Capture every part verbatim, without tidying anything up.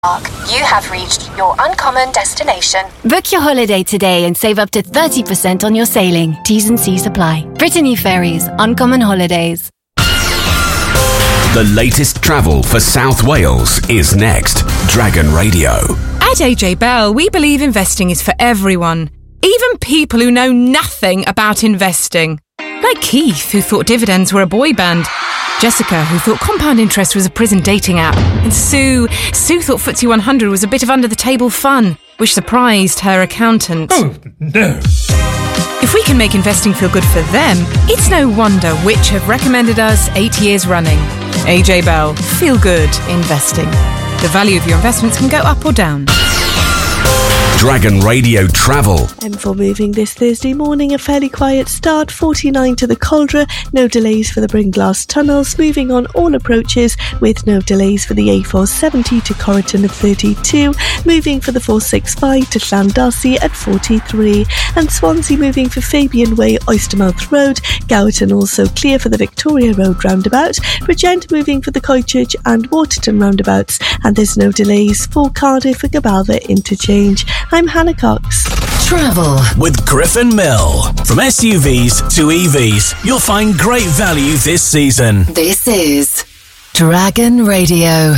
You have reached your uncommon destination. Book your holiday today and save up to thirty percent on your sailing. T's and C's apply. Brittany Ferries, Uncommon Holidays. The latest travel for South Wales is next. Dragon Radio. At A J Bell, we believe investing is for everyone, even people who know nothing about investing. Like Keith, who thought dividends were a boy band. Jessica, who thought compound interest was a prison dating app. And Sue, Sue thought F T S E one hundred was a bit of under-the-table fun, which surprised her accountant. Oh, no. If we can make investing feel good for them, it's no wonder which have recommended us eight years running. A J Bell, feel good investing. The value of your investments can go up or down. Dragon Radio Travel. M four moving this Thursday morning, a fairly quiet start, forty-nine to the Caldra, no delays for the Bringlass tunnels, moving on all approaches with no delays for the A four seventy to Corriton at thirty-two, moving for the four sixty-five to Llandarcy at forty-three, and Swansea moving for Fabian Way, Oystermouth Road, Gowerton also clear for the Victoria Road roundabout, Bridgend moving for the Coitchurch and Waterton roundabouts, and there's no delays for Cardiff for Gabalva interchange. I'm Hannah Cox. Travel with Griffin Mill. From S U Vs to E Vs, you'll find great value this season. This is Dragon Radio.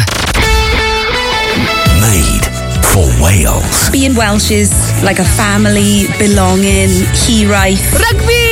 Made for Wales. Being Welsh is like a family, belonging, hiraeth. Rugby!